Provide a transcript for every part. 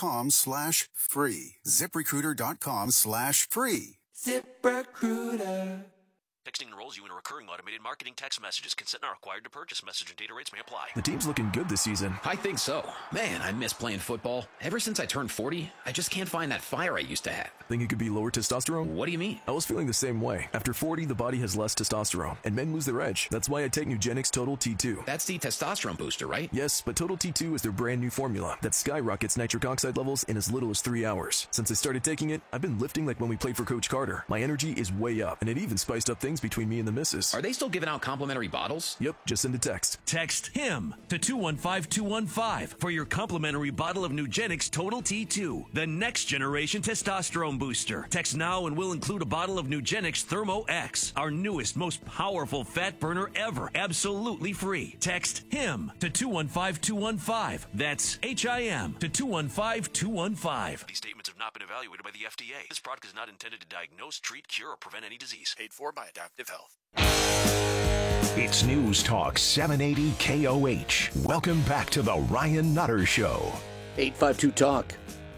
ZipRecruiter.com/free. ZipRecruiter.com/free. ZipRecruiter. Texting enrolls you in a recurring automated marketing text messages. Consent not required to purchase. Message and data rates may apply. The team's looking good this season. I think so. Man, I miss playing football. Ever since I turned 40, I just can't find that fire I used to have. Think it could be lower testosterone? What do you mean? I was feeling the same way. After 40, the body has less testosterone, and men lose their edge. That's why I take Nugenix Total T2. That's the testosterone booster, right? Yes, but Total T2 is their brand new formula that skyrockets nitric oxide levels in as little as 3 hours. Since I started taking it, I've been lifting like when we played for Coach Carter. My energy is way up, and it even spiced up things between me and the missus. Are they still giving out complimentary bottles? Yep, just send a text. Text HIM to 215-215 for your complimentary bottle of Nugenix Total T2, the next generation testosterone booster. Text now and we'll include a bottle of Nugenix Thermo X, our newest, most powerful fat burner ever, absolutely free. Text HIM to 215-215. That's HIM to 215-215. These statements have not been evaluated by the FDA. This product is not intended to diagnose, treat, cure, or prevent any disease. Paid for by Adaptive Health. It's News Talk 780 KOH. Welcome back to the Ryan Nutter Show. 852-TALK.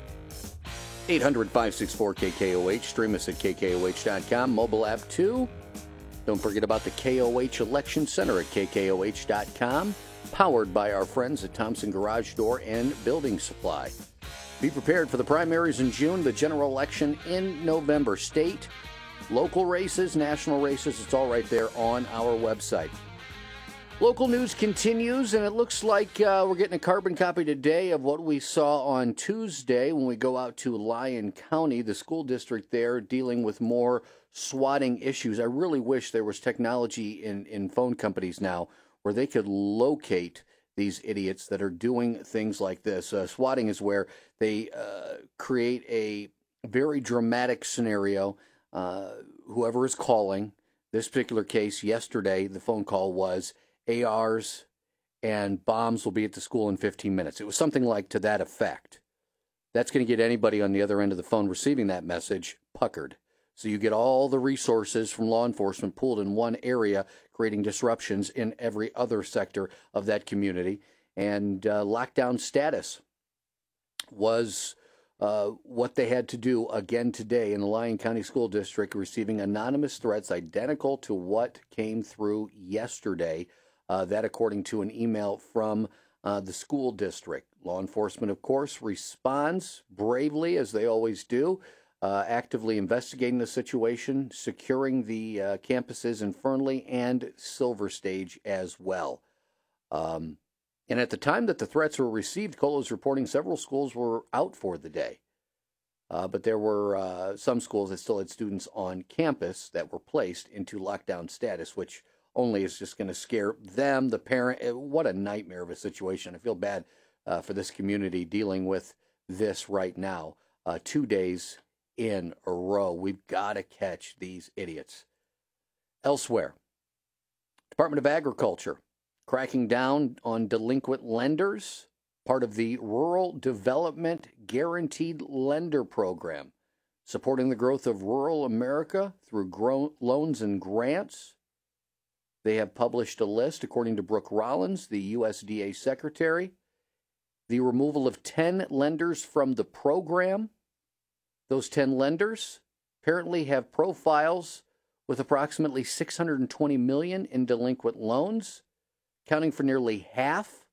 800-564-KKOH. Stream us at KKOH.com. Mobile app too. Don't forget about the KOH Election Center at KKOH.com. Powered by our friends at Thompson Garage Door and Building Supply. Be prepared for the primaries in June, the general election in November. State, local races, national races, it's all right there on our website. Local news continues, and it looks like we're getting a carbon copy today of what we saw on Tuesday when we go out to Lyon County, the school district there, dealing with more swatting issues. I really wish there was technology in phone companies now where they could locate these idiots that are doing things like this. Swatting is where they create a very dramatic scenario. Whoever is calling, this particular case yesterday, the phone call was ARs and bombs will be at the school in 15 minutes. It was something like to that effect. That's going to get anybody on the other end of the phone receiving that message puckered. So you get all the resources from law enforcement pooled in one area, creating disruptions in every other sector of that community. And lockdown status was what they had to do again today in the Lyon County School District, receiving anonymous threats identical to what came through yesterday. That according to an email from the school district. Law enforcement, of course, responds bravely, as they always do, actively investigating the situation, securing the campuses in Fernley and Silver Stage as well. And at the time that the threats were received, Colo is reporting several schools were out for the day. But there were some schools that still had students on campus that were placed into lockdown status, which only is just going to scare them, the parent. What a nightmare of a situation. I feel bad for this community dealing with this right now. 2 days in a row. We've got to catch these idiots. Elsewhere, Department of Agriculture cracking down on delinquent lenders, part of the Rural Development Guaranteed Lender Program, supporting the growth of rural America through loans and grants. They have published a list, according to Brooke Rollins, the USDA secretary, the removal of 10 lenders from the program. Those 10 lenders apparently have profiles with approximately $620 million in delinquent loans, accounting for nearly half,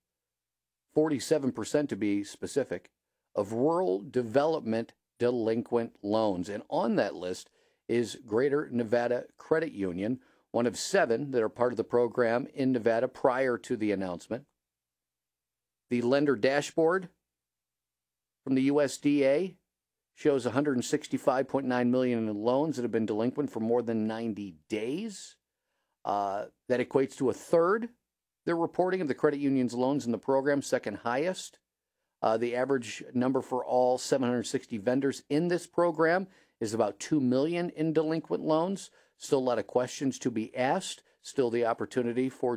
47% to be specific, of rural development delinquent loans. And on that list is Greater Nevada Credit Union, one of 7 that are part of the program in Nevada prior to the announcement. The lender dashboard from the USDA shows $165.9 million in loans that have been delinquent for more than 90 days. That equates to a third. They're reporting of the credit union's loans in the program, second highest. The average number for all 760 vendors in this program is about $2 million in delinquent loans. Still a lot of questions to be asked. Still the opportunity for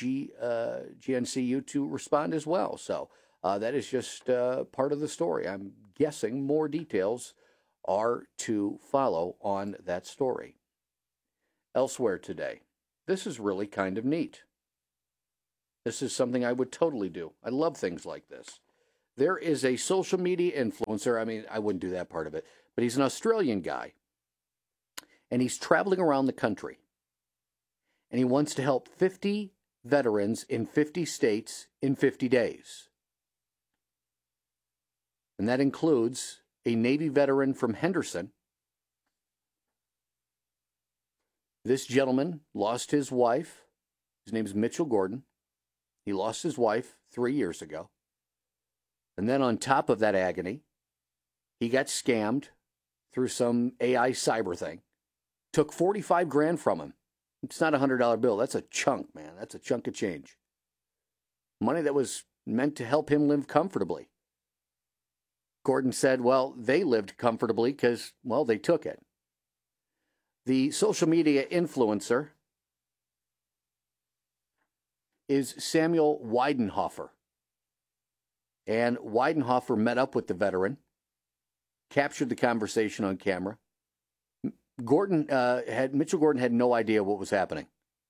GNCU to respond as well. So that is just part of the story. I'm guessing more details are to follow on that story. Elsewhere today, this is really kind of neat. This is something I would totally do. I love things like this. There is a social media influencer. I mean, I wouldn't do that part of it, but he's an Australian guy. And he's traveling around the country. And he wants to help 50 veterans in 50 states in 50 days. And that includes a Navy veteran from Henderson. This gentleman lost his wife. His name is Mitchell Gordon. He lost his wife 3 years ago. And then on top of that agony, he got scammed through some AI cyber thing. Took 45 grand from him. It's not a $100 bill. That's a chunk, man. That's a chunk of change. Money that was meant to help him live comfortably. Gordon said, well, they lived comfortably because, well, they took it. The social media influencer is Samuel Weidenhofer. And Weidenhofer met up with the veteran, captured the conversation on camera. Mitchell Gordon had no idea what was happening.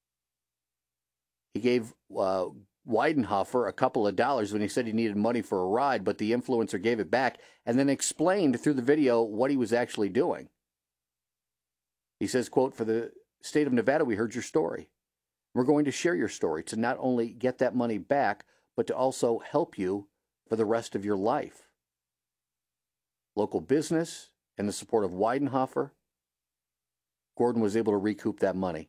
He gave Weidenhofer a couple of dollars when he said he needed money for a ride, but the influencer gave it back and then explained through the video what he was actually doing. He says, quote, "For the state of Nevada, we heard your story. We're going to share your story to not only get that money back, but to also help you for the rest of your life." Local business and the support of Weidenhofer, Gordon was able to recoup that money.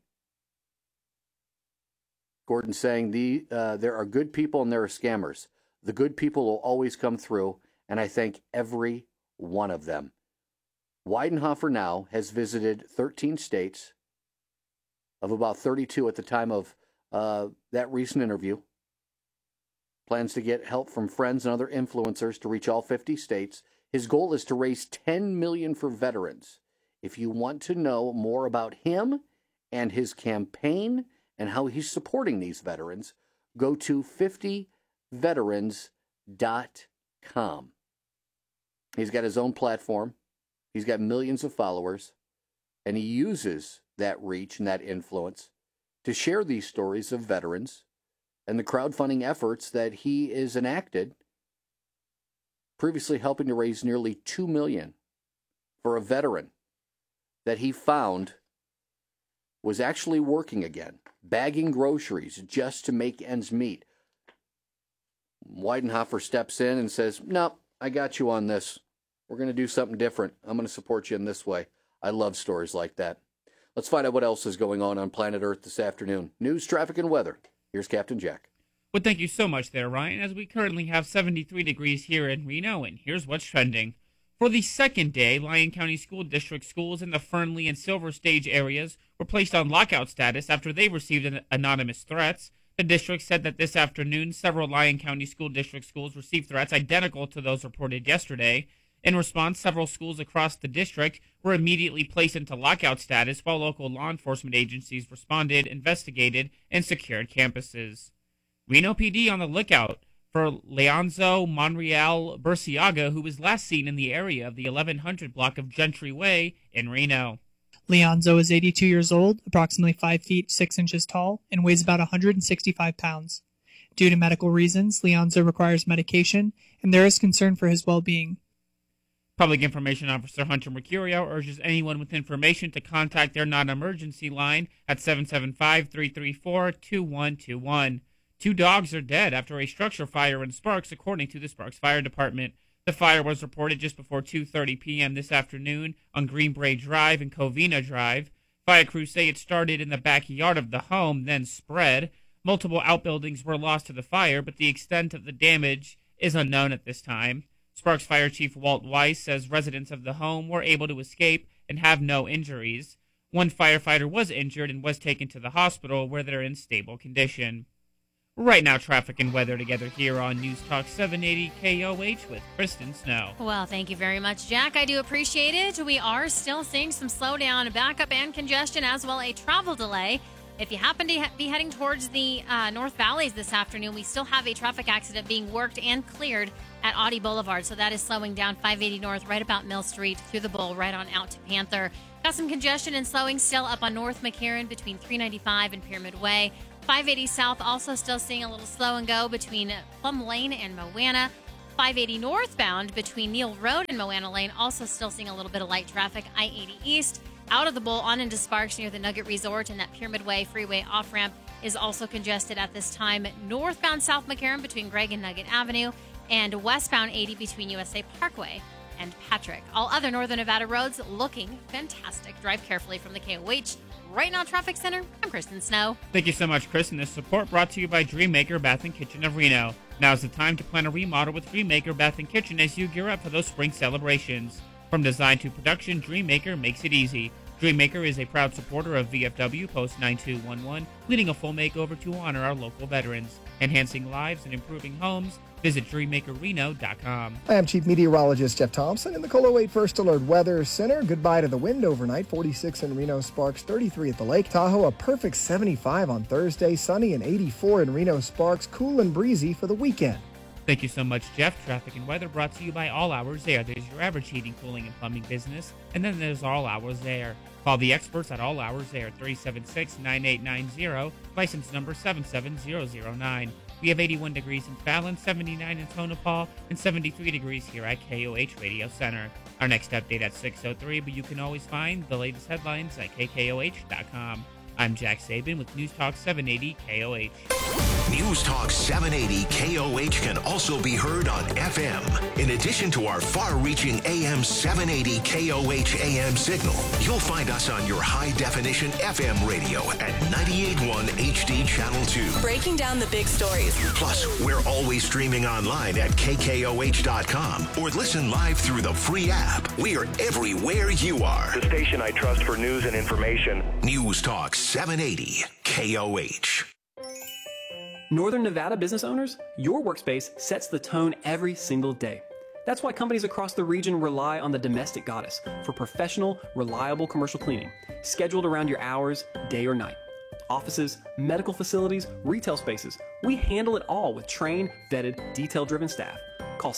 Gordon saying, there are good people and there are scammers. The good people will always come through, and I thank every one of them. Weidenhofer now has visited 13 states of about 32 at the time of that recent interview. Plans to get help from friends and other influencers to reach all 50 states. His goal is to raise $10 million for veterans. If you want to know more about him and his campaign and how he's supporting these veterans, go to 50veterans.com. He's got his own platform. He's got millions of followers, and he uses that reach and that influence to share these stories of veterans and the crowdfunding efforts that he is enacted, previously helping to raise nearly $2 million for a veteran that he found was actually working again, bagging groceries just to make ends meet. Weidenhofer steps in and says, "No, I got you on this. We're going to do something different. I'm going to support you in this way." I love stories like that. Let's find out what else is going on planet Earth this afternoon. News, traffic, and weather. Here's Captain Jack. Well, thank you so much there, Ryan, as we currently have 73 degrees here in Reno, and here's what's trending. For the second day, Lyon County School District schools in the Fernley and Silver Stage areas were placed on lockout status after they received anonymous threats. The district said that this afternoon, several Lyon County School District schools received threats identical to those reported yesterday. In response, several schools across the district were immediately placed into lockout status while local law enforcement agencies responded, investigated, and secured campuses. Reno PD on the lookout for Leonzo Monreal Burciaga, who was last seen in the area of the 1100 block of Gentry Way in Reno. Leonzo is 82 years old, approximately 5 feet 6 inches tall, and weighs about 165 pounds. Due to medical reasons, Leonzo requires medication, and there is concern for his well-being. Public Information Officer Hunter Mercurio urges anyone with information to contact their non-emergency line at 775-334-2121. 2 dogs are dead after a structure fire in Sparks, according to the Sparks Fire Department. The fire was reported just before 2:30 p.m. this afternoon on Greenbrae Drive and Covina Drive. Fire crews say it started in the backyard of the home, then spread. Multiple outbuildings were lost to the fire, but the extent of the damage is unknown at this time. Sparks Fire Chief Walt Weiss says residents of the home were able to escape and have no injuries. One firefighter was injured and was taken to the hospital where they're in stable condition. Right now, traffic and weather together here on News Talk 780 KOH with Kristen Snow. Well, thank you very much, Jack. I do appreciate it. We are still seeing some slowdown, backup, and congestion, as well a travel delay. If you happen to be heading towards the North Valleys this afternoon, we still have a traffic accident being worked and cleared at Audie Boulevard. So that is slowing down 580 North right about Mill Street through the Bowl right on out to Panther. Got some congestion and slowing still up on North McCarran between 395 and Pyramid Way. 580 South also still seeing a little slow and go between Plum Lane and Moana. 580 northbound between Neal Road and Moana Lane, also still seeing a little bit of light traffic. I-80 East out of the bowl on into Sparks near the Nugget Resort, and that Pyramid Way freeway off-ramp is also congested at this time. Northbound South McCarran between Gregg and Nugget Avenue, and westbound 80 between USA Parkway and Patrick. All other Northern Nevada roads looking fantastic. Drive carefully from the KOH Right Now Traffic Center. I'm Kristen Snow. Thank you so much, Chris. And this support brought to you by Dreammaker Bath and Kitchen of Reno. Now's the time to plan a remodel with Dreammaker Bath and Kitchen as you gear up for those spring celebrations. From design to production, Dreammaker makes it easy. Dreammaker is a proud supporter of VFW Post 9211, leading a full makeover to honor our local veterans. Enhancing lives and improving homes. Visit DreammakerReno.com. I am Chief Meteorologist Jeff Thompson in the KOLO 8 First Alert Weather Center. Goodbye to the wind overnight. 46 in Reno, Sparks 33 at the lake. Tahoe, a perfect 75 on Thursday. Sunny and 84 in Reno, Sparks. Cool and breezy for the weekend. Thank you so much, Jeff. Traffic and weather brought to you by All Hours Air. There's your average heating, cooling, and plumbing business. And then there's All Hours Air. Call the experts at All Hours Air, 376-9890, license number 77009. We have 81 degrees in Fallon, 79 in Tonopah, and 73 degrees here at KOH Radio Center. Our next update at 6:03, but you can always find the latest headlines at KKOH.com. I'm Jack Sabin with News Talk 780 KOH. News Talk 780 KOH can also be heard on FM. In addition to our far-reaching AM 780 KOH AM signal, you'll find us on your high-definition FM radio at 98.1 HD Channel 2. Breaking down the big stories. Plus, we're always streaming online at KKOH.com or listen live through the free app. We are everywhere you are. The station I trust for news and information. News Talk 780 KOH. Northern Nevada business owners, your workspace sets the tone every single day. That's why companies across the region rely on the Domestic Goddess for professional, reliable commercial cleaning, scheduled around your hours, day or night. Offices, medical facilities, retail spaces, we handle it all with trained, vetted, detail-driven staff. Call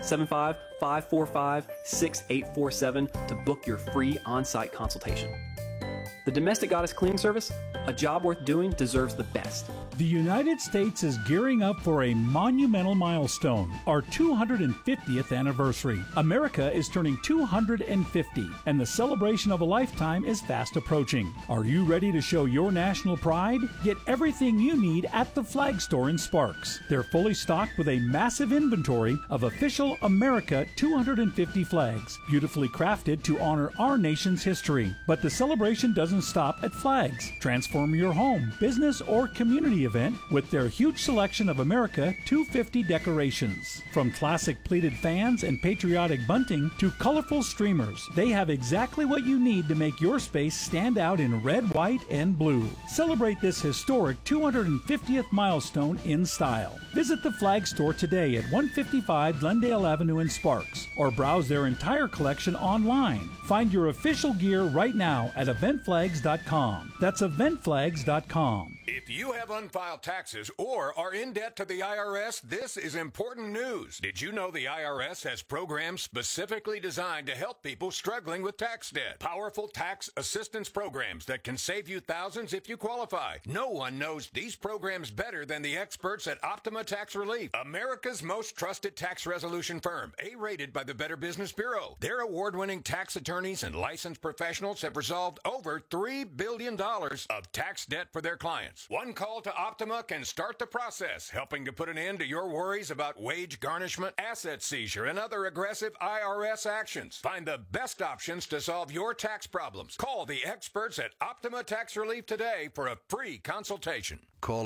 775-545-6847 to book your free on-site consultation. The Domestic Goddess Cleaning Service, a job worth doing, deserves the best. The United States is gearing up for a monumental milestone, our 250th anniversary. America is turning 250, and the celebration of a lifetime is fast approaching. Are you ready to show your national pride? Get everything you need at the Flag Store in Sparks. They're fully stocked with a massive inventory of official America 250 flags, beautifully crafted to honor our nation's history. But the celebration doesn't stop at flags. Transform your home, business, or community event with their huge selection of America 250 decorations. From classic pleated fans and patriotic bunting to colorful streamers, they have exactly what you need to make your space stand out in red, white, and blue. Celebrate this historic 250th milestone in style. Visit the Flag Store today at 155 Glendale Avenue in Sparks, or browse their entire collection online. Find your official gear right now at eventflags.com. That's eventflags.com. If you have unfiled taxes or are in debt to the IRS, this is important news. Did you know the IRS has programs specifically designed to help people struggling with tax debt? Powerful tax assistance programs that can save you thousands if you qualify. No one knows these programs better than the experts at Optima Tax Relief, America's most trusted tax resolution firm, A-rated by the Better Business Bureau. Their award-winning tax attorneys and licensed professionals have resolved over $3 billion of tax debt for their clients. One call to Optima can start the process, helping to put an end to your worries about wage garnishment, asset seizure, and other aggressive IRS actions. Find the best options to solve your tax problems. Call the experts at Optima Tax Relief today for a free consultation. Call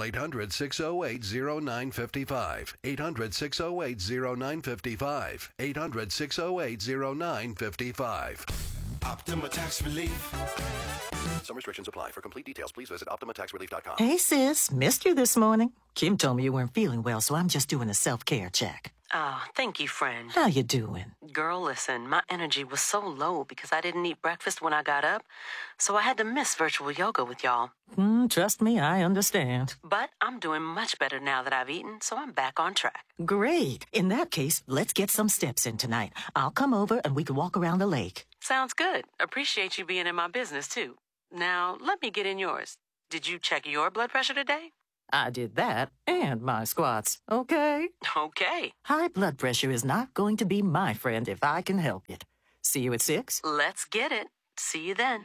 800-608-0955. 800-608-0955. 800-608-0955. Optima Tax Relief. Some restrictions apply. For complete details, please visit OptimaTaxRelief.com. Hey, sis. Missed you this morning. Kim told me you weren't feeling well, so I'm just doing a self-care check. Oh, thank you, friend. How you doing? Girl, listen, my energy was so low because I didn't eat breakfast when I got up, so I had to miss virtual yoga with y'all. Trust me, I understand. But I'm doing much better now that I've eaten, so I'm back on track. Great. In that case, let's get some steps in tonight. I'll come over and we can walk around the lake. Sounds good. Appreciate you being in my business, too. Now, let me get in yours. Did you check your blood pressure today? I did that and my squats, okay? Okay. High blood pressure is not going to be my friend if I can help it. See you at 6? Let's get it. See you then.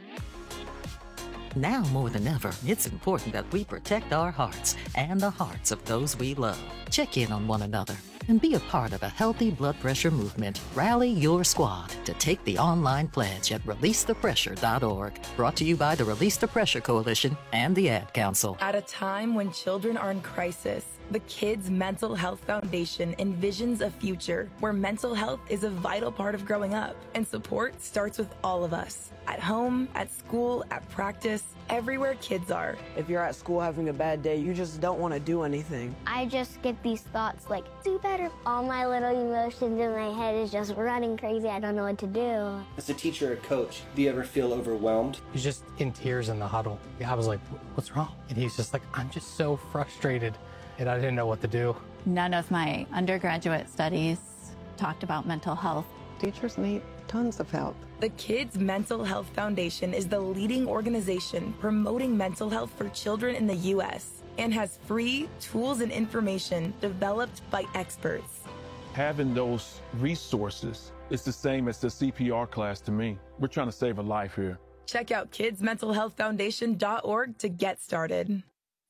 Now more than ever, it's important that we protect our hearts and the hearts of those we love. Check in on one another and be a part of a healthy blood pressure movement. Rally your squad to take the online pledge at releasethepressure.org. Brought to you by the Release the Pressure Coalition and the Ad Council. At a time when children are in crisis, the Kids Mental Health Foundation envisions a future where mental health is a vital part of growing up, and support starts with all of us. At home, at school, at practice, everywhere kids are. If you're at school having a bad day, you just don't want to do anything. I just get these thoughts like, do better. All my little emotions in my head is just running crazy. I don't know what to do. As a teacher or coach, do you ever feel overwhelmed? He's just in tears in the huddle. I was like, what's wrong? And he's just like, I'm just so frustrated. And I didn't know what to do. None of my undergraduate studies talked about mental health. Teachers need tons of help. The Kids Mental Health Foundation is the leading organization promoting mental health for children in the U.S. and has free tools and information developed by experts. Having those resources is the same as the CPR class to me. We're trying to save a life here. Check out kidsmentalhealthfoundation.org to get started.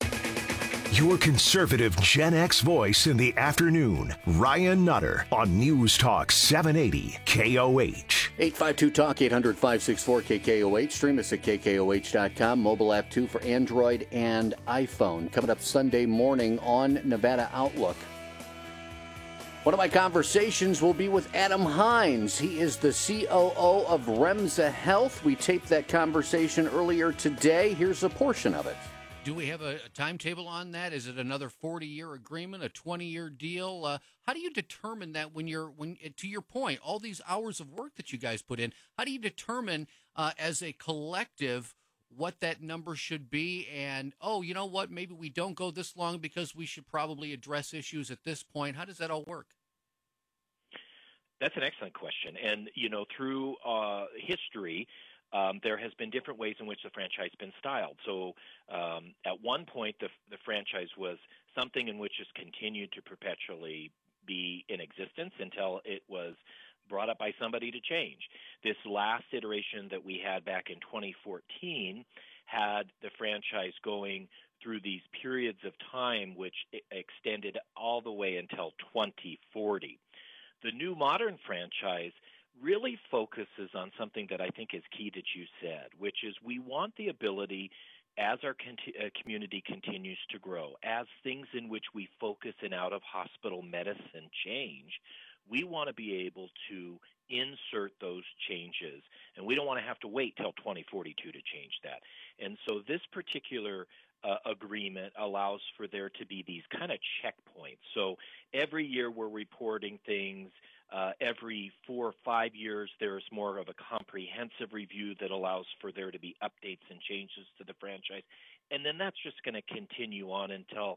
Your conservative Gen X voice in the afternoon, Ryan Nutter on News Talk 780 KOH. 852-TALK, 800-564-KKOH. Stream us at KKOH.com. Mobile app, too, for Android and iPhone. Coming up Sunday morning on Nevada Outlook. One of my conversations will be with Adam Hines. He is the COO of Remsa Health. We taped that conversation earlier today. Here's a portion of it. Do we have a timetable on that? Is it another 40-year agreement, a 20-year deal? How do you determine that when to your point, all these hours of work that you guys put in, how do you determine as a collective what that number should be? And, oh, you know what, maybe we don't go this long because we should probably address issues at this point. How does that all work? That's an excellent question. And, through history, there has been different ways in which the franchise has been styled. So at one point, the franchise was something in which has continued to perpetually be in existence until it was brought up by somebody to change. This last iteration that we had back in 2014 had the franchise going through these periods of time which extended all the way until 2040. The new modern franchise really focuses on something that I think is key that you said, which is we want the ability, as our community continues to grow, as things in which we focus in out-of-hospital medicine change, we want to be able to insert those changes, and we don't want to have to wait till 2042 to change that. And so this particular agreement allows for there to be these kind of checkpoints. So every year we're reporting things. Every 4 or 5 years, there's more of a comprehensive review that allows for there to be updates and changes to the franchise. And then that's just going to continue on until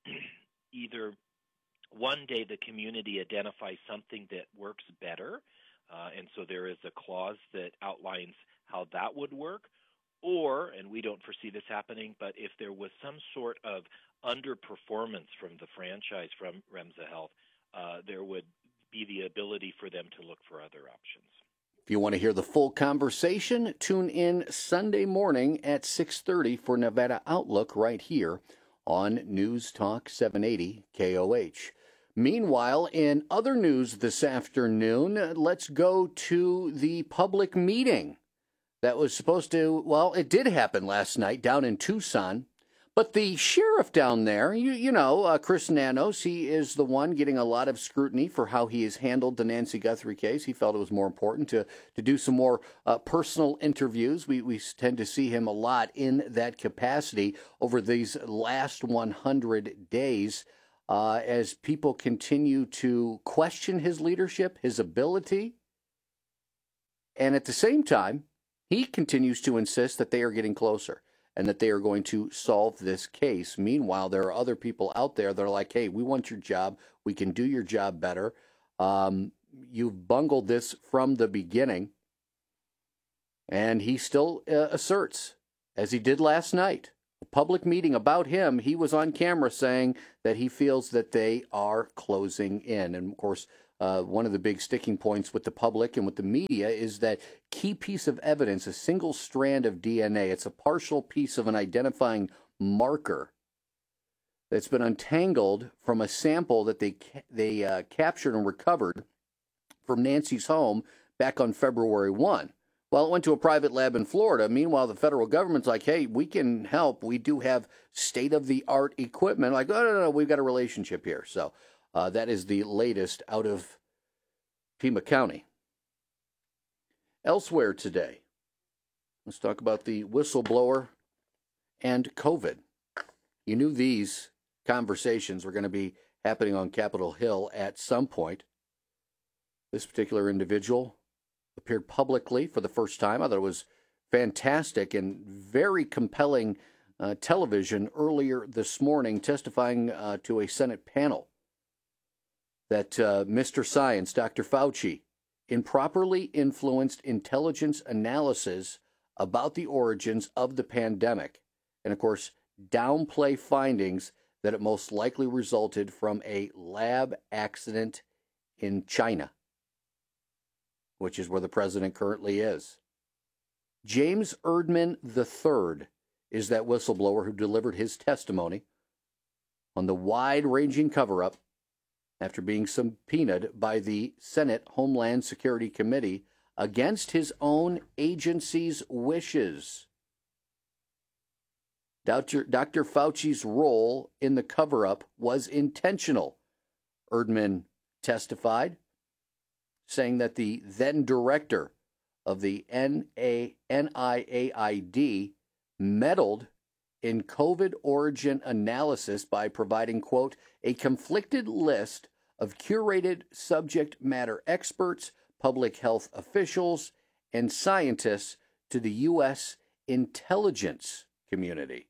either one day the community identifies something that works better, and so there is a clause that outlines how that would work, or, and we don't foresee this happening, but if there was some sort of underperformance from the franchise, from Remsa Health, there would be the ability for them to look for other options. If you want to hear the full conversation, tune in Sunday morning at 6:30 for Nevada Outlook right here on News Talk 780 KOH. Meanwhile, in other news this afternoon, let's go to the public meeting that was supposed to, well, it did happen last night down in Tucson. But the sheriff down there, Chris Nanos, he is the one getting a lot of scrutiny for how he has handled the Nancy Guthrie case. He felt it was more important to do some more personal interviews. We tend to see him a lot in that capacity over these last 100 days as people continue to question his leadership, his ability. And at the same time, he continues to insist that they are getting closer and that they are going to solve this case. Meanwhile, there are other people out there that are like, hey, we want your job. We can do your job better. You've bungled this from the beginning. And he still asserts, as he did last night, A public meeting about him, he was on camera saying that he feels that they are closing in. And, of course, one of the big sticking points with the public and with the media is that key piece of evidence, a single strand of DNA. It's a partial piece of an identifying marker that's been untangled from a sample that they captured and recovered from Nancy's home back on February 1. Well, it went to a private lab in Florida. Meanwhile, the federal government's like, hey, we can help. We do have state-of-the-art equipment. Like, no, we've got a relationship here. So that is the latest out of Pima County. Elsewhere today, let's talk about the whistleblower and COVID. You knew these conversations were going to be happening on Capitol Hill at some point. This particular individual appeared publicly for the first time. I thought it was fantastic and very compelling television earlier this morning, testifying to a Senate panel that Mr. Science, Dr. Fauci, improperly influenced intelligence analysis about the origins of the pandemic, and of course, downplay findings that it most likely resulted from a lab accident in China, which is where the president currently is. James Erdman III is that whistleblower who delivered his testimony on the wide-ranging cover-up after being subpoenaed by the Senate Homeland Security Committee against his own agency's wishes. Dr. Fauci's role in the cover-up was intentional, Erdman testified, saying that the then director of the NIAID meddled in COVID origin analysis by providing, quote, a conflicted list of curated subject matter experts, public health officials, and scientists to the U.S. intelligence community,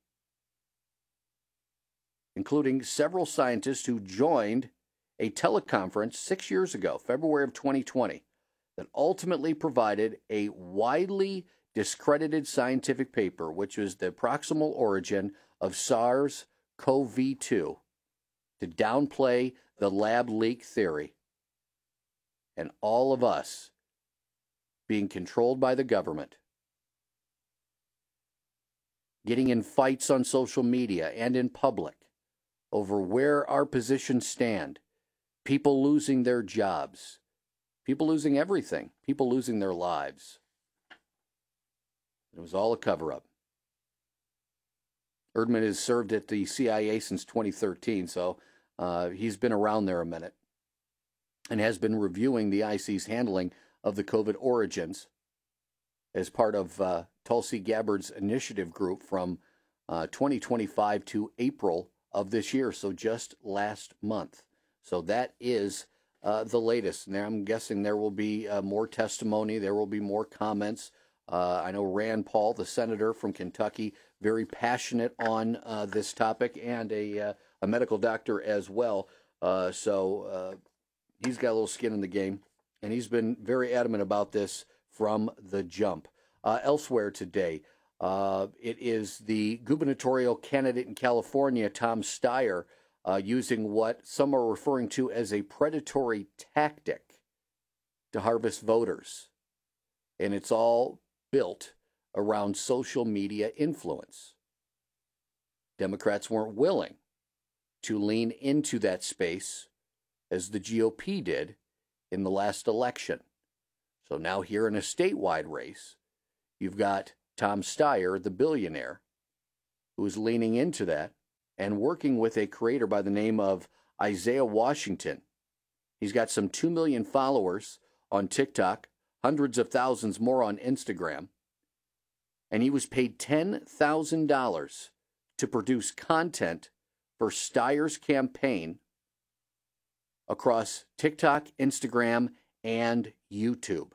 including several scientists who joined a teleconference 6 years ago, February of 2020, that ultimately provided a widely discredited scientific paper, which was the proximal origin of SARS-CoV-2, to downplay the lab leak theory, and all of us being controlled by the government, getting in fights on social media and in public over where our positions stand, people losing their jobs, people losing everything, people losing their lives. It was all a cover-up. Erdman has served at the CIA since 2013, so he's been around there a minute and has been reviewing the IC's handling of the COVID origins as part of Tulsi Gabbard's initiative group from 2025 to April of this year, so just last month. So that is the latest. Now I'm guessing there will be more testimony, there will be more comments. I know Rand Paul, the senator from Kentucky, very passionate on this topic, and a medical doctor as well. So he's got a little skin in the game, and he's been very adamant about this from the jump. Elsewhere today, it is the gubernatorial candidate in California, Tom Steyer, using what some are referring to as a predatory tactic to harvest voters. And it's all built around social media influence. Democrats weren't willing to lean into that space as the GOP did in the last election. So now here in a statewide race, you've got Tom Steyer, the billionaire, who is leaning into that and working with a creator by the name of Isaiah Washington. He's got some 2 million followers on TikTok, hundreds of thousands more on Instagram, and he was paid $10,000 to produce content for Steyer's campaign across TikTok, Instagram, and YouTube.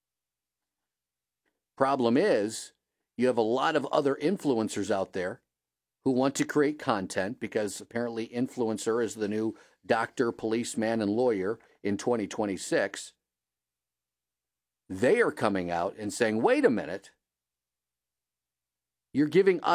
Problem is, you have a lot of other influencers out there who want to create content because apparently influencer is the new doctor, policeman, and lawyer in 2026. They are coming out and saying, wait a minute, you're giving us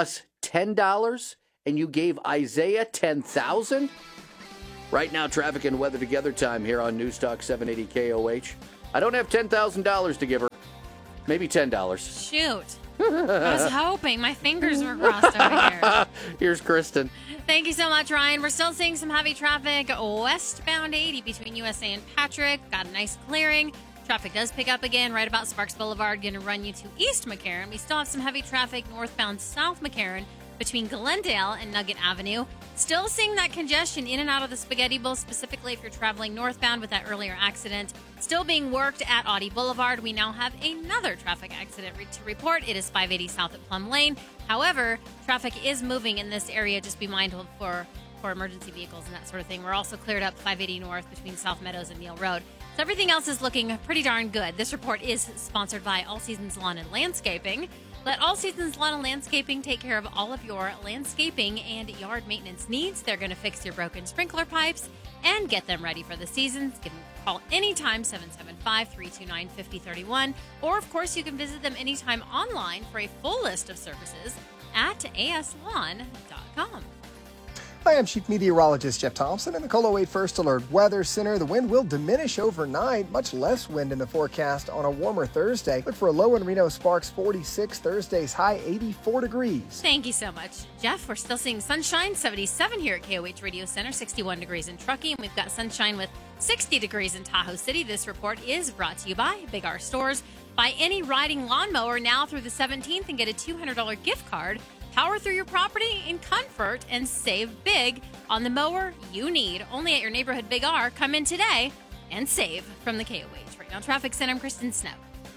$10 and you gave Isaiah $10,000? Right now, traffic and weather together time here on News Talk 780 KOH. I don't have $10,000 to give her. Maybe $10. Shoot. I was hoping. My fingers were crossed over here. Here's Kristen. Thank you so much, Ryan. We're still seeing some heavy traffic westbound 80 between USA and Patrick. Got a nice clearing. Traffic does pick up again right about Sparks Boulevard. Going to run you to East McCarran. We still have some heavy traffic northbound South McCarran between Glendale and Nugget Avenue. Still seeing that congestion in and out of the Spaghetti Bowl, specifically if you're traveling northbound with that earlier accident. Still being worked at Audi Boulevard. We now have another traffic accident to report. It is 580 south at Plum Lane. However, traffic is moving in this area. Just be mindful for emergency vehicles and that sort of thing. We're also cleared up 580 north between South Meadows and Neal Road. So everything else is looking pretty darn good. This report is sponsored by All Seasons Lawn and Landscaping. Let All Seasons Lawn and Landscaping take care of all of your landscaping and yard maintenance needs. They're going to fix your broken sprinkler pipes and get them ready for the seasons. Give them a call anytime, 775-329-5031. Or, of course, you can visit them anytime online for a full list of services at aslawn.com. Hi, I'm Chief Meteorologist Jeff Thompson in the KOLO 8 First Alert Weather Center. The wind will diminish overnight, much less wind in the forecast on a warmer Thursday. Look for a low in Reno Sparks 46, Thursday's high 84 degrees. Thank you so much, Jeff. We're still seeing sunshine, 77 here at KOH Radio Center, 61 degrees in Truckee, and we've got sunshine with 60 degrees in Tahoe City. This report is brought to you by Big R Stores. Buy any riding lawnmower now through the 17th and get a $200 gift card. Power through your property in comfort and save big on the mower you need. Only at your neighborhood Big R. Come in today and save from the KOH. Right now, Traffic Center, I'm Kristen Snow.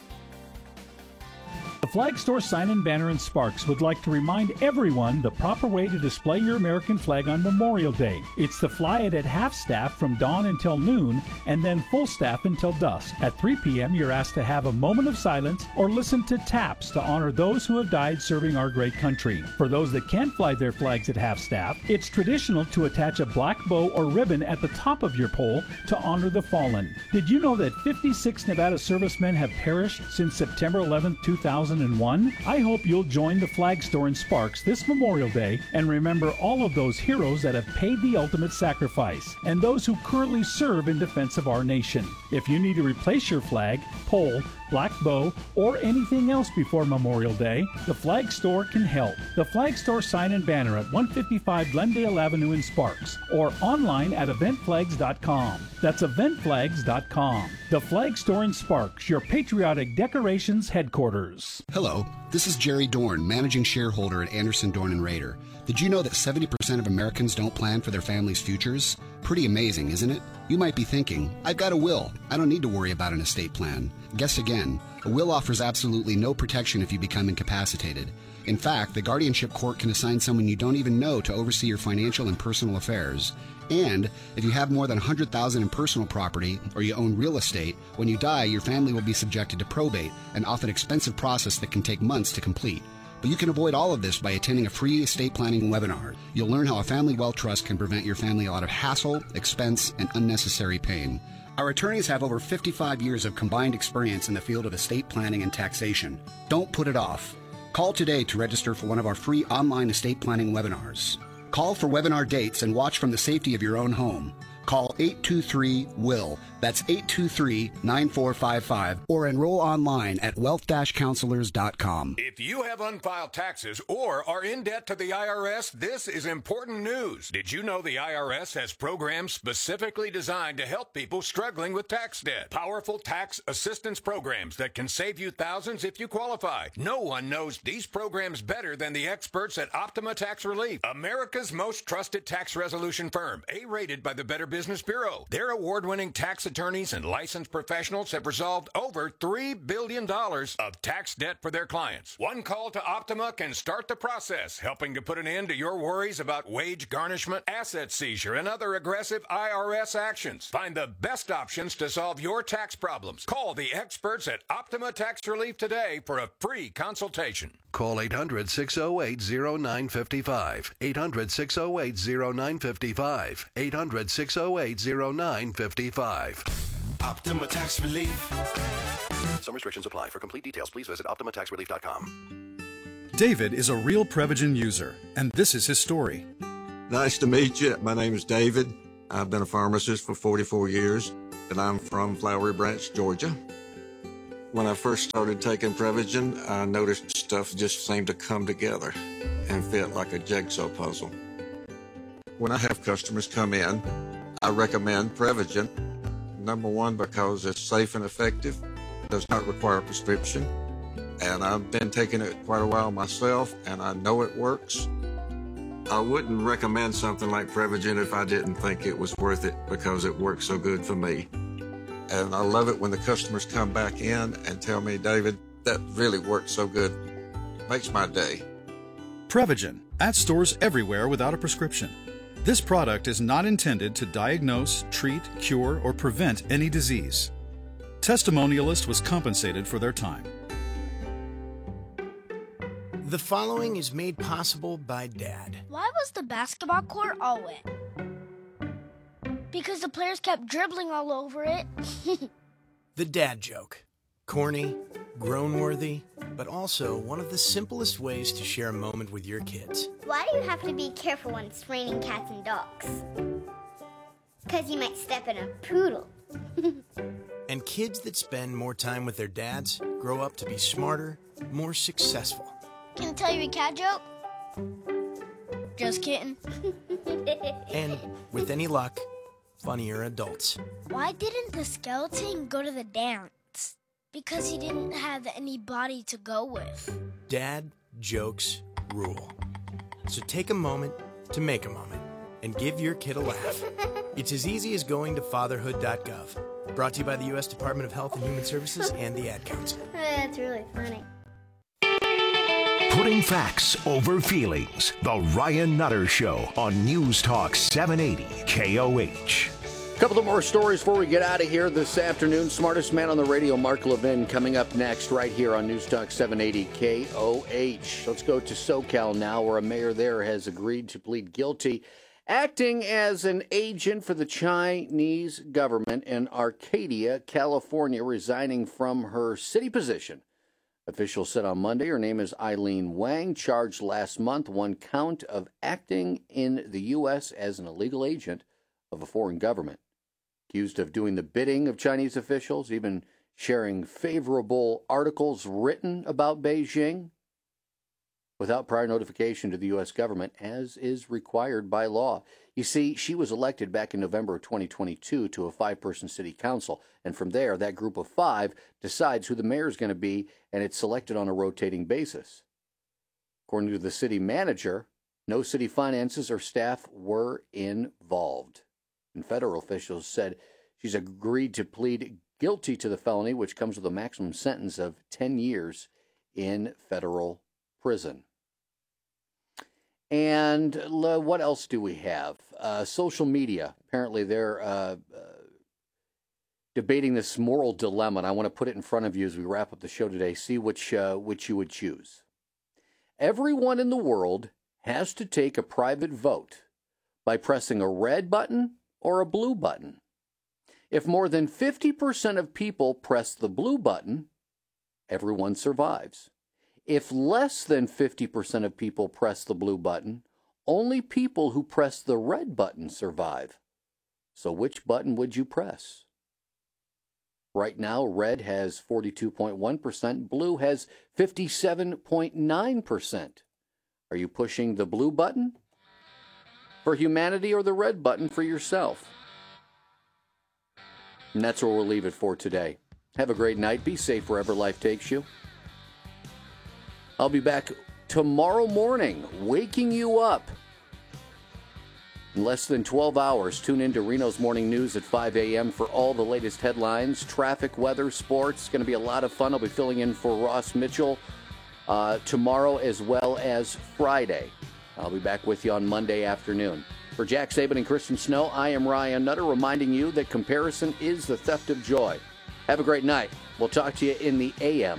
The Flag Store Sign and Banner in Sparks would like to remind everyone the proper way to display your American flag on Memorial Day. It's to fly it at half staff from dawn until noon and then full staff until dusk. At 3 p.m., you're asked to have a moment of silence or listen to taps to honor those who have died serving our great country. For those that can't fly their flags at half staff, it's traditional to attach a black bow or ribbon at the top of your pole to honor the fallen. Did you know that 56 Nevada servicemen have perished since September 11, 2001? I hope you'll join the Flag Store in Sparks this Memorial Day and remember all of those heroes that have paid the ultimate sacrifice and those who currently serve in defense of our nation. If you need to replace your flag, pole, black bow, or anything else before Memorial Day, the Flag Store can help. The Flag Store Sign and Banner at 155 Glendale Avenue in Sparks or online at eventflags.com. That's eventflags.com. The Flag Store in Sparks, your patriotic decorations headquarters. Hello, this is Jerry Dorn, managing shareholder at Anderson, Dorn & Rader. Did you know that 70% of Americans don't plan for their family's futures? Pretty amazing, isn't it? You might be thinking, I've got a will. I don't need to worry about an estate plan. Guess again. A will offers absolutely no protection if you become incapacitated. In fact, the guardianship court can assign someone you don't even know to oversee your financial and personal affairs. And if you have more than $100,000 in personal property or you own real estate, when you die, your family will be subjected to probate, an often expensive process that can take months to complete. But you can avoid all of this by attending a free estate planning webinar. You'll learn how a family wealth trust can prevent your family a lot of hassle, expense, and unnecessary pain. Our attorneys have over 55 years of combined experience in the field of estate planning and taxation. Don't put it off. Call today to register for one of our free online estate planning webinars. Call for webinar dates and watch from the safety of your own home. Call 823-WILL. That's 823-9455. Or enroll online at wealth-counselors.com. If you have unfiled taxes or are in debt to the IRS, this is important news. Did you know the IRS has programs specifically designed to help people struggling with tax debt? Powerful tax assistance programs that can save you thousands if you qualify. No one knows these programs better than the experts at Optima Tax Relief, America's most trusted tax resolution firm, A-rated by the Better Business Bureau. Their award-winning tax attorneys and licensed professionals have resolved over $3 billion of tax debt for their clients. One call to Optima can start the process, helping to put an end to your worries about wage garnishment, asset seizure, and other aggressive IRS actions. Find the best options to solve your tax problems. Call the experts at Optima Tax Relief today for a free consultation. Call 800-608-0955. 800-608-0955. 800-608-0955. Optima Tax Relief. Some restrictions apply. For complete details, please visit OptimaTaxRelief.com. David is a real Prevagen user, and this is his story. Nice to meet you. My name is David. I've been a pharmacist for 44 years, and I'm from Flowery Branch, Georgia. When I first started taking Prevagen, I noticed stuff just seemed to come together and fit like a jigsaw puzzle. When I have customers come in, I recommend Prevagen. Number one, because it's safe and effective, does not require a prescription, and I've been taking it quite a while myself, and I know it works. I wouldn't recommend something like Prevagen if I didn't think it was worth it because it works so good for me. And I love it when the customers come back in and tell me, David, that really worked so good. Makes my day. Prevagen, at stores everywhere without a prescription. This product is not intended to diagnose, treat, cure, or prevent any disease. Testimonialist was compensated for their time. The following is made possible by Dad. Why was the basketball court all wet? Because the players kept dribbling all over it. The dad joke. Corny, grown-worthy, but also one of the simplest ways to share a moment with your kids. Why do you have to be careful when it's raining cats and dogs? Because you might step in a poodle. And kids that spend more time with their dads grow up to be smarter, more successful. Can I tell you a cat joke? Just kidding. And with any luck, funnier adults. Why didn't the skeleton go to the dance? Because he didn't have anybody to go with. Dad jokes rule. So take a moment to make a moment and give your kid a laugh. It's as easy as going to fatherhood.gov. Brought to you by the U.S. Department of Health and Human Services and the Ad Council. That's really funny. Putting facts over feelings. The Ryan Nutter Show on News Talk 780 KOH. A couple of more stories before we get out of here this afternoon. Smartest man on the radio, Mark Levin, coming up next right here on News Talk 780 KOH. Let's go to SoCal now, where a mayor there has agreed to plead guilty, acting as an agent for the Chinese government in Arcadia, California, resigning from her city position. Officials said on Monday her name is Eileen Wang, charged last month one count of acting in the U.S. as an illegal agent of a foreign government. Accused of doing the bidding of Chinese officials, even sharing favorable articles written about Beijing without prior notification to the U.S. government, as is required by law. You see, she was elected back in November of 2022 to a 5-person city council, and from there, that group of 5 decides who the mayor is going to be, and it's selected on a rotating basis. According to the city manager, no city finances or staff were involved. And federal officials said she's agreed to plead guilty to the felony, which comes with a maximum sentence of 10 years in federal prison. And what else do we have? Social media. Apparently they're debating this moral dilemma, and I want to put it in front of you as we wrap up the show today. See which you would choose. Everyone in the world has to take a private vote by pressing a red button or a blue button. If more than 50% of people press the blue button, everyone survives. If less than 50% of people press the blue button, only people who press the red button survive. So which button would you press? Right now, red has 42.1%, blue has 57.9%. Are you pushing the blue button for humanity or the red button for yourself? And that's where we'll leave it for today. Have a great night. Be safe wherever life takes you. I'll be back tomorrow morning, waking you up. In less than 12 hours, tune in to Reno's Morning News at 5 a.m. for all the latest headlines, traffic, weather, sports. It's going to be a lot of fun. I'll be filling in for Ross Mitchell tomorrow as well as Friday. I'll be back with you on Monday afternoon. For Jack Saban and Kristen Snow, I am Ryan Nutter, reminding you that comparison is the theft of joy. Have a great night. We'll talk to you in the AM.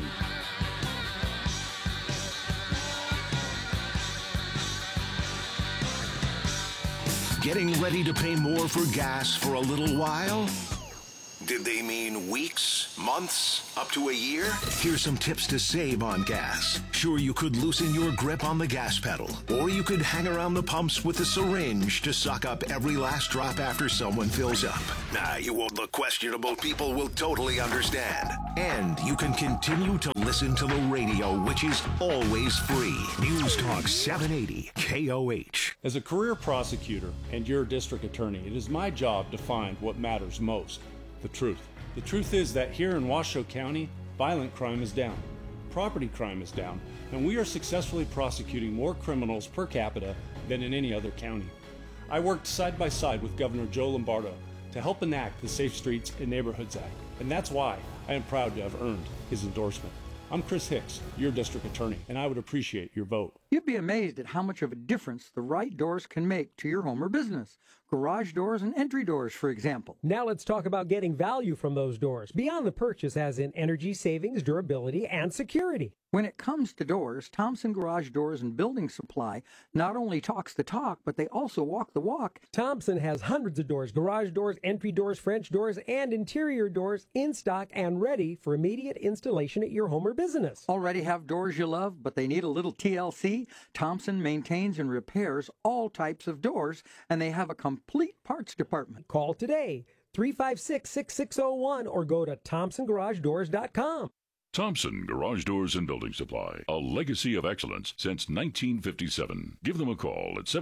Getting ready to pay more for gas for a little while? Did they mean weeks, months, up to a year? Here's some tips to save on gas. Sure, you could loosen your grip on the gas pedal, or you could hang around the pumps with a syringe to suck up every last drop after someone fills up. Nah, you won't look questionable. People will totally understand. And you can continue to listen to the radio, which is always free. News Talk 780 KOH. As a career prosecutor and your district attorney, it is my job to find what matters most. The truth. The truth is that here in Washoe County, violent crime is down, property crime is down, and we are successfully prosecuting more criminals per capita than in any other county. I worked side by side with Governor Joe Lombardo to help enact the Safe Streets and Neighborhoods Act, and that's why I am proud to have earned his endorsement. I'm Chris Hicks, your district attorney, and I would appreciate your vote. You'd be amazed at how much of a difference the right doors can make to your home or business. Garage doors and entry doors, for example. Now let's talk about getting value from those doors, beyond the purchase as in energy savings, durability, and security. When it comes to doors, Thompson Garage Doors and Building Supply not only talks the talk, but they also walk the walk. Thompson has hundreds of doors, garage doors, entry doors, French doors, and interior doors in stock and ready for immediate installation at your home or business. Already have doors you love, but they need a little TLC? Thompson maintains and repairs all types of doors, and they have a complete parts department. Call today, 356-6601, or go to ThompsonGarageDoors.com. Thompson Garage Doors and Building Supply, a legacy of excellence since 1957. Give them a call at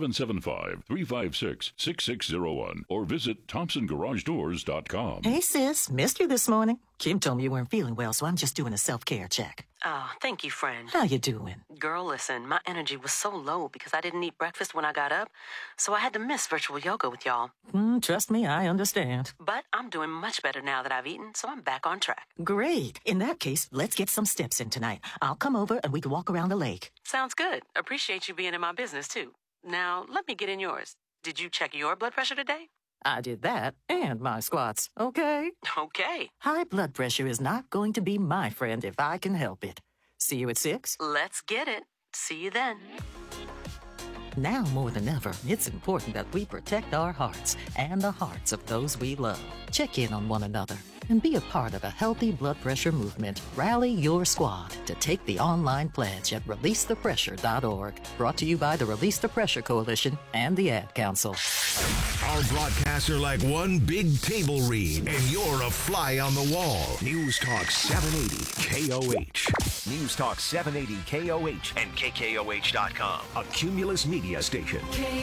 775-356-6601 or visit ThompsonGarageDoors.com. Hey, sis. Missed you this morning. Kim told me you weren't feeling well, so I'm just doing a self-care check. Oh, thank you, friend. How you doing? Girl, listen, my energy was so low because I didn't eat breakfast when I got up, so I had to miss virtual yoga with y'all. Trust me, I understand. But I'm doing much better now that I've eaten, so I'm back on track. Great. In that case, let's get some steps in tonight. I'll come over and we can walk around the lake. Sounds good. Appreciate you being in my business, too. Now, let me get in yours. Did you check your blood pressure today? I did that and my squats, okay? Okay. High blood pressure is not going to be my friend if I can help it. See you at 6? Let's get it. See you then. Now more than ever, it's important that we protect our hearts and the hearts of those we love. Check in on one another and be a part of a healthy blood pressure movement. Rally your squad to take the online pledge at releasethepressure.org. Brought to you by the Release the Pressure Coalition and the Ad Council. Our broadcasts are like one big table read, and you're a fly on the wall. News Talk 780 KOH. News Talk 780 KOH and KKOH.com. A Cumulus Media station.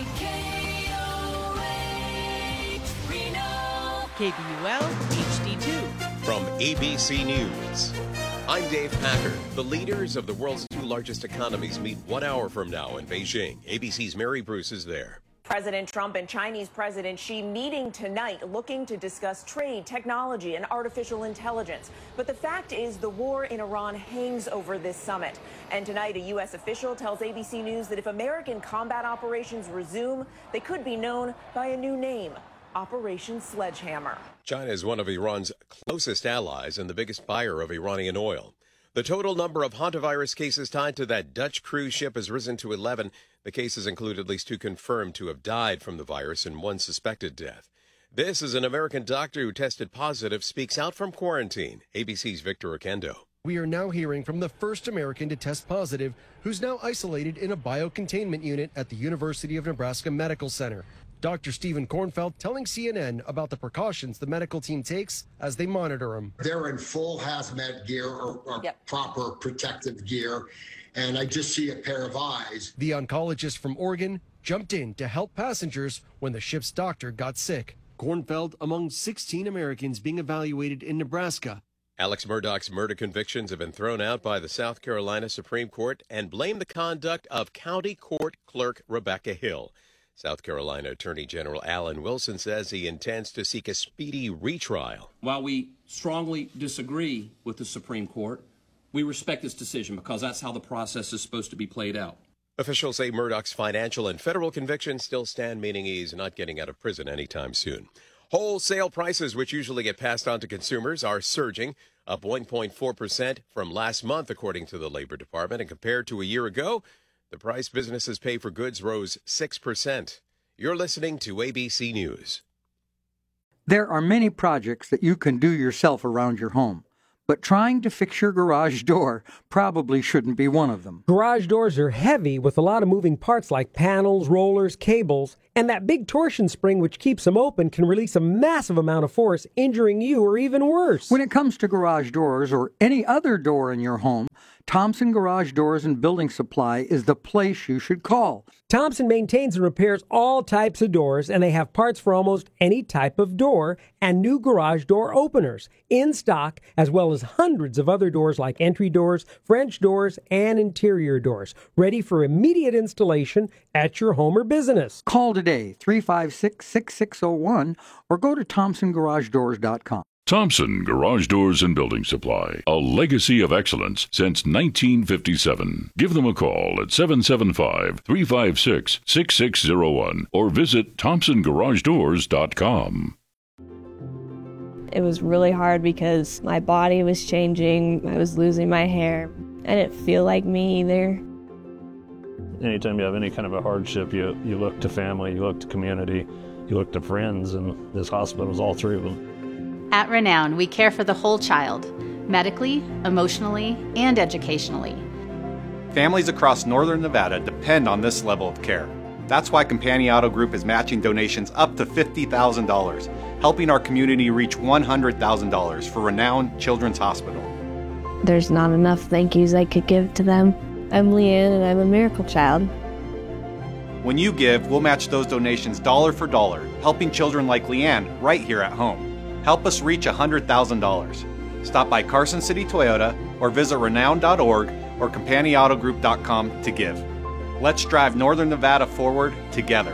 KBUL HD2. From ABC News, I'm Dave Packard. The leaders of the world's two largest economies meet 1 hour from now in Beijing. ABC's Mary Bruce is there. President Trump and Chinese President Xi meeting tonight, looking to discuss trade, technology, and artificial intelligence. But the fact is the war in Iran hangs over this summit. And tonight, a U.S. official tells ABC News that if American combat operations resume, they could be known by a new name, Operation Sledgehammer. China is one of Iran's closest allies and the biggest buyer of Iranian oil. The total number of hantavirus cases tied to that Dutch cruise ship has risen to 11. The cases include at least 2 confirmed to have died from the virus and 1 suspected death. This is an American doctor who tested positive, speaks out from quarantine. ABC's Victor Oquendo. We are now hearing from the first American to test positive, who's now isolated in a biocontainment unit at the University of Nebraska Medical Center. Dr. Stephen Kornfeld telling CNN about the precautions the medical team takes as they monitor him. They're in full hazmat gear or proper protective gear, and I just see a pair of eyes. The oncologist from Oregon jumped in to help passengers when the ship's doctor got sick. Kornfeld among 16 Americans being evaluated in Nebraska. Alex Murdaugh's murder convictions have been thrown out by the South Carolina Supreme Court and blame the conduct of County Court Clerk Rebecca Hill. South Carolina Attorney General Alan Wilson says he intends to seek a speedy retrial. While we strongly disagree with the Supreme Court, we respect this decision because that's how the process is supposed to be played out. Officials say Murdaugh's financial and federal convictions still stand, meaning he's not getting out of prison anytime soon. Wholesale prices, which usually get passed on to consumers, are surging, up 1.4% from last month, according to the Labor Department. And compared to a year ago, the price businesses pay for goods rose 6%. You're listening to ABC News. There are many projects that you can do yourself around your home, but trying to fix your garage door probably shouldn't be one of them. Garage doors are heavy with a lot of moving parts like panels, rollers, cables, and that big torsion spring which keeps them open can release a massive amount of force, injuring you or even worse. When it comes to garage doors or any other door in your home, Thompson Garage Doors and Building Supply is the place you should call. Thompson maintains and repairs all types of doors, and they have parts for almost any type of door and new garage door openers in stock, as well as hundreds of other doors like entry doors, French doors, and interior doors, ready for immediate installation at your home or business. Call today, 356-6601, or go to ThompsonGarageDoors.com. Thompson Garage Doors and Building Supply, a legacy of excellence since 1957. Give them a call at 775-356-6601 or visit ThompsonGarageDoors.com. It was really hard because my body was changing. I was losing my hair. I didn't feel like me either. Anytime you have any kind of a hardship, you look to family, you look to community, you look to friends, and this hospital is all three of them. At Renown, we care for the whole child, medically, emotionally, and educationally. Families across northern Nevada depend on this level of care. That's why Companion Auto Group is matching donations up to $50,000, helping our community reach $100,000 for Renown Children's Hospital. There's not enough thank yous I could give to them. I'm Leanne, and I'm a miracle child. When you give, we'll match those donations dollar for dollar, helping children like Leanne right here at home. Help us reach $100,000. Stop by Carson City Toyota or visit renown.org or CompanionAutoGroup.com to give. Let's drive Northern Nevada forward together.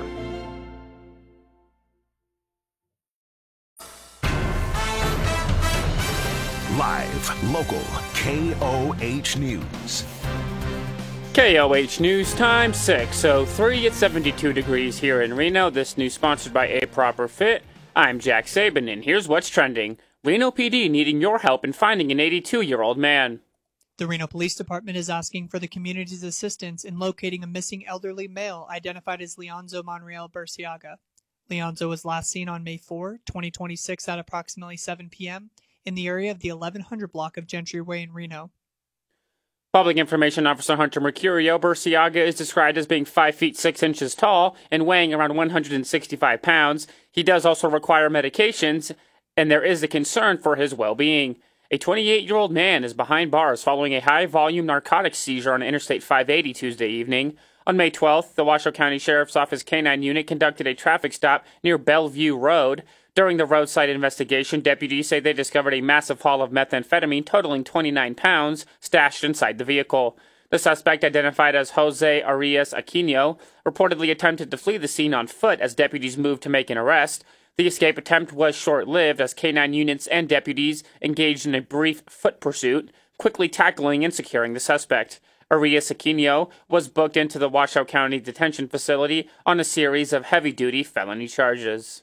Live, local, KOH News. KOH News time, 6:03 at 72 degrees here in Reno. This news sponsored by A Proper Fit. I'm Jack Saban, and here's what's trending. Reno PD needing your help in finding an 82-year-old man. The Reno Police Department is asking for the community's assistance in locating a missing elderly male identified as Leonzo Monreal Burciaga. Leonzo was last seen on May 4, 2026 at approximately 7 p.m. in the area of the 1100 block of Gentry Way in Reno. Public Information Officer Hunter Mercurio, Burciaga is described as being 5 feet 6 inches tall and weighing around 165 pounds. He does also require medications, and there is a concern for his well-being. A 28-year-old man is behind bars following a high-volume narcotics seizure on Interstate 580 Tuesday evening. On May 12th, the Washoe County Sheriff's Office K-9 unit conducted a traffic stop near Bellevue Road. During the roadside investigation, deputies say they discovered a massive haul of methamphetamine totaling 29 pounds stashed inside the vehicle. The suspect, identified as Jose Arias Aquino, reportedly attempted to flee the scene on foot as deputies moved to make an arrest. The escape attempt was short-lived as K-9 units and deputies engaged in a brief foot pursuit, quickly tackling and securing the suspect. Arias Aquino was booked into the Washoe County Detention Facility on a series of heavy-duty felony charges.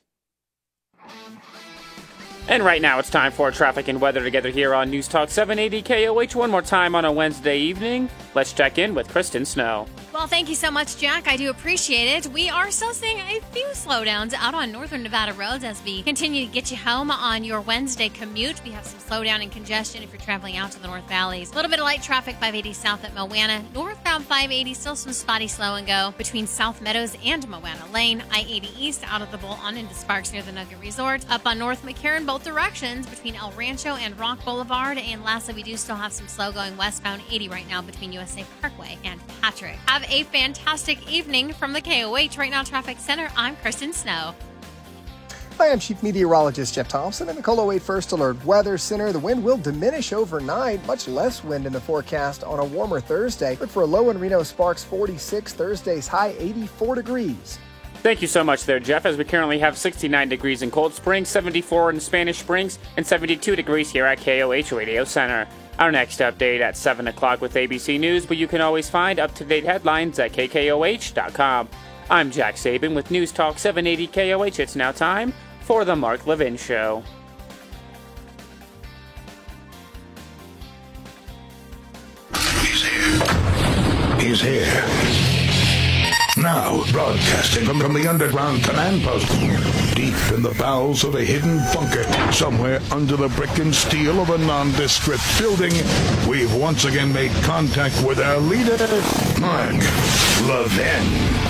And right now it's time for traffic and weather together here on News Talk 780 KOH. One more time on a Wednesday evening. Let's check in with Kristen Snow. Well, thank you so much, Jack. I do appreciate it. We are still seeing a few slowdowns out on northern Nevada roads as we continue to get you home on your Wednesday commute. We have some slowdown and congestion if you're traveling out to the North Valleys. A little bit of light traffic 580 south at Moana. Northbound 580, still some spotty slow and go between South Meadows and Moana Lane. I-80 east out of the bowl on into Sparks near the Nugget Resort. Up on North McCarran, both directions between El Rancho and Rock Boulevard. And lastly, we do still have some slow going westbound 80 right now between USA Parkway and Patrick. Have a fantastic evening from the KOH Right Now Traffic Center. I'm Kristen Snow. Hi, I'm Chief Meteorologist Jeff Thompson in the KOLO 8 First Alert Weather Center. The wind will diminish overnight, much less wind in the forecast on a warmer Thursday. Look for a low in Reno Sparks 46, Thursday's high 84 degrees. Thank you so much there, Jeff, as we currently have 69 degrees in Cold Springs, 74 in Spanish Springs, and 72 degrees here at KOH Radio Center. Our next update at 7 o'clock with ABC News, but you can always find up-to-date headlines at KKOH.com. I'm Jack Saban with News Talk 780 KOH. It's now time for The Mark Levin Show. He's here. Now, broadcasting from the underground command post, Deep in the bowels of a hidden bunker, somewhere under the brick and steel of a nondescript building, we've once again made contact with our leader, Mark Levin.